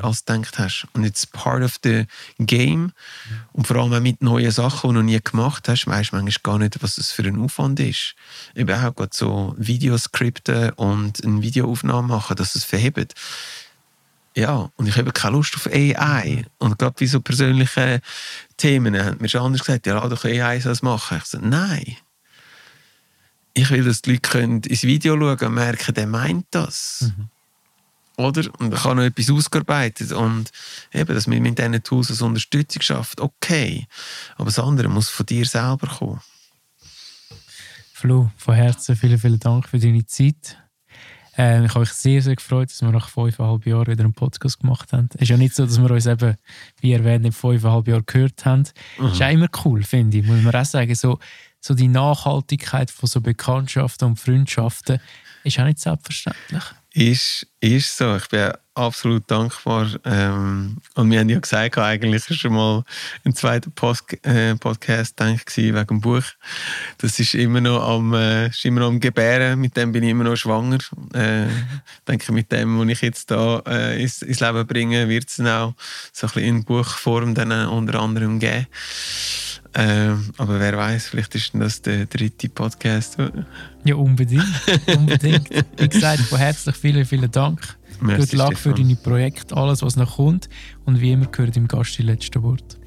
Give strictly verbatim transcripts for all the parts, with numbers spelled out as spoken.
als du gedacht hast. Und jetzt part of the game und vor allem auch mit neuen Sachen, die du noch nie gemacht hast, weisst du manchmal gar nicht, was das für ein Aufwand ist. Eben auch gerade so Videoskripte und eine Videoaufnahme machen, dass es verhebt. Ja, und ich habe keine Lust auf A I. Und gerade bei so persönlichen Themen haben mir schon anders gesagt, ja, lass doch A I das machen. Ich so, nein. Ich will, dass die Leute können ins Video schauen und merken, der meint das. Mhm. Oder? Und ich habe noch etwas ausgearbeitet. Und eben, dass man mit diesen Tools als Unterstützung schafft, okay. Aber das andere muss von dir selber kommen. Flo, von Herzen vielen, vielen Dank für deine Zeit. Ähm, ich habe mich sehr, sehr gefreut, dass wir nach fünfeinhalb Jahren wieder einen Podcast gemacht haben. Es ist ja nicht so, dass wir uns eben, wie erwähnt, in fünfeinhalb Jahren gehört haben. Mhm. Das ist auch immer cool, finde ich. Muss man auch sagen, so, so die Nachhaltigkeit von so Bekanntschaften und Freundschaften ist auch nicht selbstverständlich. Ist, ist so. Ich bin absolut dankbar. Ähm, und wir haben ja gesagt, eigentlich war schon mal ein zweiter Post, äh, Podcast denke ich, wegen dem Buch. Das ist immer noch am, äh, ist immer noch am Gebären. Mit dem bin ich immer noch schwanger. Äh, denke, mit dem, was ich jetzt da äh, ins, ins Leben bringe, wird es dann auch so ein bisschen in Buchform dann unter anderem geben. Ähm, aber wer weiß, vielleicht ist das der dritte Podcast. Ja, unbedingt. unbedingt. Wie gesagt, von herzlich vielen, vielen Dank. Gute Luck für deine Projekte, alles, was noch kommt. Und wie immer gehört im Gast die letzte Wort.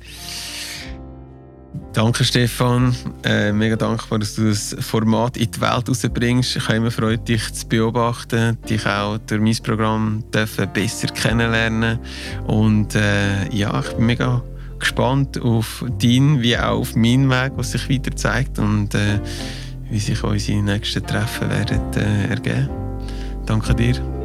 Danke, Stefan. Äh, mega dankbar, dass du das Format in die Welt rausbringst. Ich habe immer Freude, dich zu beobachten, dich auch durch mein Programm besser kennenlernen. Und äh, ja, ich bin mega gespannt auf deinen wie auch auf meinen Weg, was sich weiter zeigt und äh, wie sich unsere nächsten Treffen werden äh, ergeben. Danke dir.